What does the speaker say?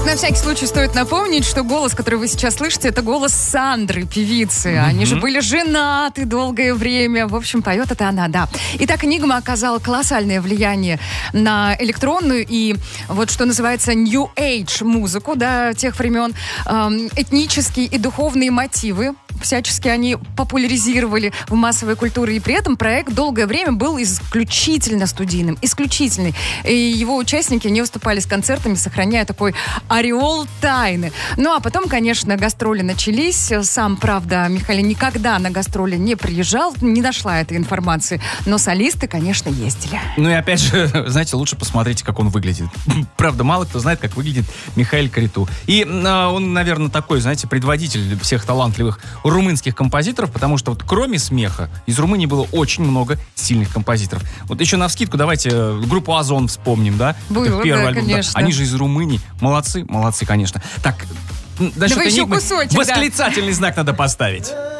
на всякий случай стоит напомнить, что голос, который вы сейчас слышите, это голос Сандры, певицы. Они же были женаты долгое время. В общем, поет это она, да. Итак, Enigma оказала колоссальное влияние на электронную и вот что называется New Age музыку, да, тех времен. Этнические и духовные мотивы всячески они популяризировали в массовой культуре. И при этом проект долгое время был исключительно студийным. Исключительный. И его участники не выступали с концертами, сохраняя такой ореол тайны. Ну, а потом, конечно, гастроли начались. Сам, правда, Михаил никогда на гастроли не приезжал, не нашла этой информации. Но солисты, конечно, ездили. Ну и опять же, знаете, лучше посмотрите, как он выглядит. Правда, мало кто знает, как выглядит Михаил Криту. И он, наверное, такой, знаете, предводитель всех талантливых румынских композиторов, потому что вот кроме смеха из Румынии было очень много сильных композиторов. Вот еще навскидку давайте группу «Озон» вспомним, да? Было, первый да, альбом, конечно. Да. Они же из Румынии. Молодцы, конечно. Так, Давай еще кусочек, восклицательный знак надо поставить.